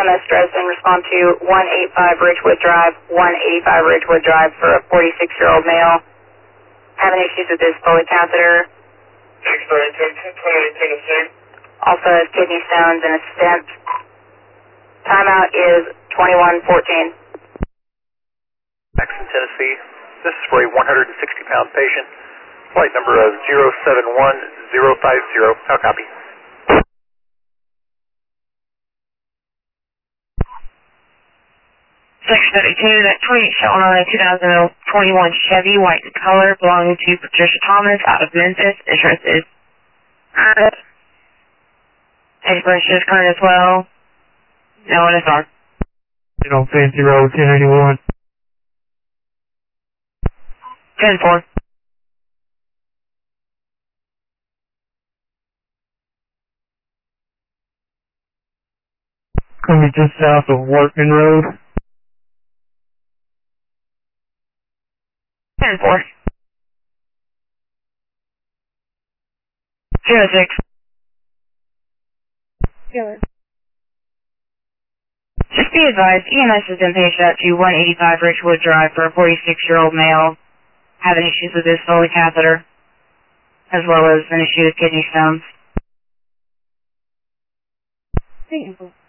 EMS Dresden, respond to 185 Ridgewood Drive, 185 Ridgewood Drive for a 46-year-old male. Having issues with his Foley catheter. Also has kidney stones and a stent. Timeout is 21:14. Jackson, Tennessee. This is for a 160-pound patient. Flight number of 071050. How copy? Section 32, that 28 2021 Chevy, white in color, belonging to Patricia Thomas out of Memphis. Insurance is Expression is current as well. No NSR. On Fancy Road, 1081. 10-4. Coming just south of Workman Road. 10-4. 06. Killer. Just be advised, EMS has been paged out to 185 Ridgewood Drive for a 46-year-old male having issues with his Foley catheter, as well as an issue with kidney stones. Hey, Amber.